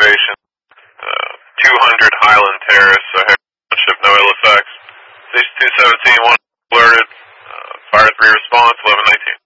observation. 200 Highland Terrace, ship no ill effects. Station 217, 1 alerted. Fire 3 response, 1119.